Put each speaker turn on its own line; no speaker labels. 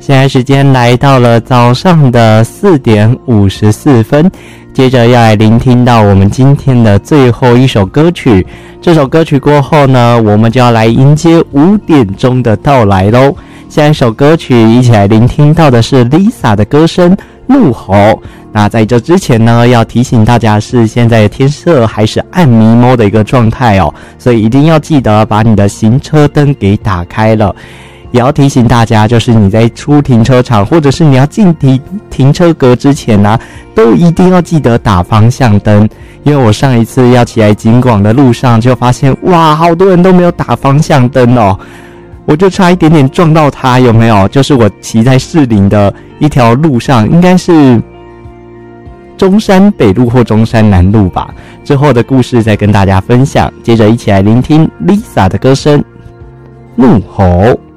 现在时间来到了早上的4点54分，接着要来聆听到我们今天的最后一首歌曲。这首歌曲过后呢，我们就要来迎接5点钟的到来咯。下一首歌曲一起来聆听到的是 Lisa 的歌声《怒吼》。那在这之前呢，要提醒大家是现在天色还是暗迷蒙的一个状态哦，所以一定要记得把你的行车灯给打开了。也要提醒大家，就是你在出停车场或者是你要进停车格之前呢，都一定要记得打方向灯。因为我上一次要起来景广的路上就发现，哇，好多人都没有打方向灯哦，我就差一点点撞到他，有没有？就是我骑在士林的一条路上，应该是中山北路或中山南路吧。之后的故事再跟大家分享。接着一起来聆听 Lisa 的歌声《怒吼》。